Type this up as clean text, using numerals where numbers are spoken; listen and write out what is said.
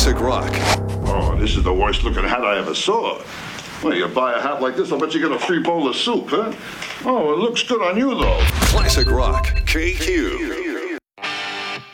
Classic rock. Oh, this is the worst looking hat I ever saw. Well, you buy a hat like this, I'll bet you get a free bowl of soup, huh? Oh, it looks good on you, though. Classic rock. KQ.